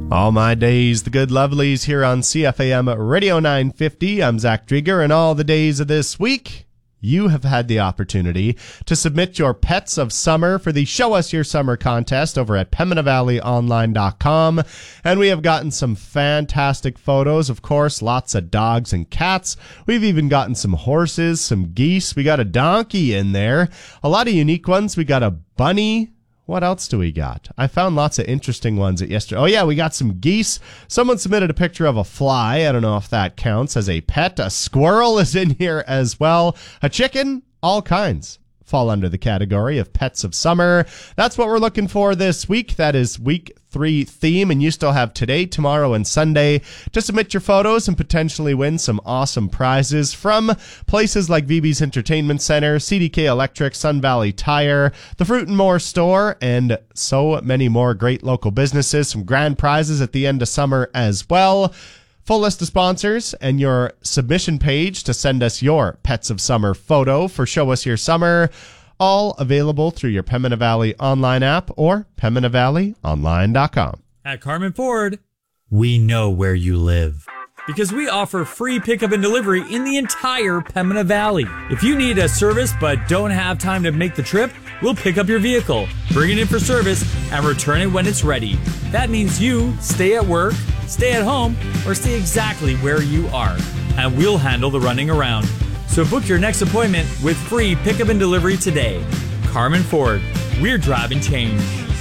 All my days, the good lovelies here on CFAM Radio 950. I'm Zach Drieger, and all the days of this week, you have had the opportunity to submit your pets of summer for the Show Us Your Summer contest over at PemminavalleyOnline.com. And we have gotten some fantastic photos, of course, lots of dogs and cats. We've even gotten some horses, some geese. We got a donkey in there. A lot of unique ones. We got a bunny. What else do we got? I found lots of interesting ones at yesterday. Oh, yeah, we got some geese. Someone submitted a picture of a fly. I don't know if that counts as a pet. A squirrel is in here as well. A chicken, all kinds fall under the category of pets of summer. That's what we're looking for this week. That is week 3 theme, and you still have today, tomorrow, and Sunday to submit your photos and potentially win some awesome prizes from places like VB's Entertainment Center, CDK Electric, Sun Valley Tire, the Fruit and More Store, and so many more great local businesses. Some grand prizes at the end of summer as well. Full list of sponsors and your submission page to send us your Pets of Summer photo for Show Us Your Summer, all available through your Pembina Valley online app or PembinaValleyOnline.com. At Carmen Ford, we know where you live, because we offer free pickup and delivery in the entire Pembina Valley. If you need a service but don't have time to make the trip, we'll pick up your vehicle, bring it in for service, and return it when it's ready. That means you stay at work, stay at home, or stay exactly where you are, and we'll handle the running around. So book your next appointment with free pickup and delivery today. Carmen Ford, we're driving change.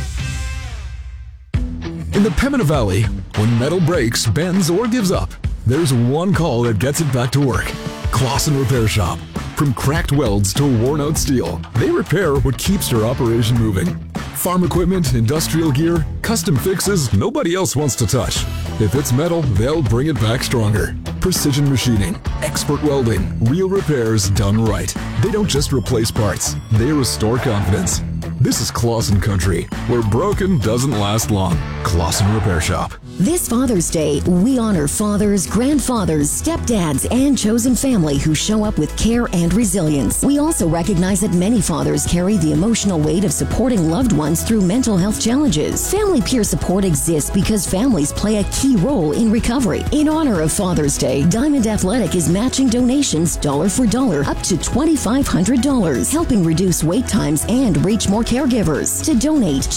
In the Pembina Valley, when metal breaks, bends, or gives up, there's one call that gets it back to work. Clausen Repair Shop. From cracked welds to worn-out steel, they repair what keeps your operation moving. Farm equipment, industrial gear, custom fixes nobody else wants to touch. If it's metal, they'll bring it back stronger. Precision machining, expert welding, real repairs done right. They don't just replace parts, they restore confidence. This is Clausen Country, where broken doesn't last long. Clausen Repair Shop. This Father's Day, we honor fathers, grandfathers, stepdads, and chosen family who show up with care and resilience. We also recognize that many fathers carry the emotional weight of supporting loved ones through mental health challenges. Family peer support exists because families play a key role in recovery. In honor of Father's Day, Diamond Athletic is matching donations dollar for dollar up to $2,500, helping reduce wait times and reach more caregivers. To donate,